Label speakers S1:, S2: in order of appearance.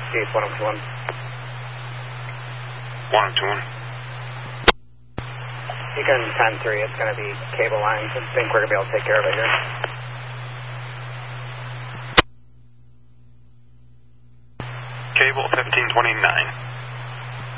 S1: East 1021.
S2: 1021.
S1: Beacon 10-3, it's going to be cable lines. I think we're going to be able to take care of it here.
S2: Cable 1529.